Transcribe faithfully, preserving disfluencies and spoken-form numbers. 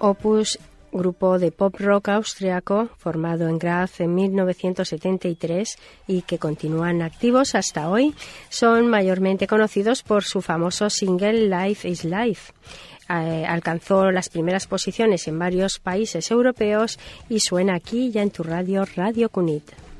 Opus, grupo de pop rock austriaco formado en Graz en mil novecientos setenta y tres y que continúan activos hasta hoy, son mayormente conocidos por su famoso single Life is Life. Eh, alcanzó las primeras posiciones en varios países europeos y suena aquí ya en tu radio, Radio Cunit.